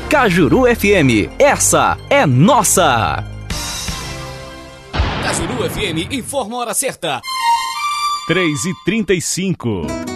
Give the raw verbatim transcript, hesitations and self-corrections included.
Cajuru F M, essa é nossa! Cajuru F M informa a hora certa. três e trinta e cinco.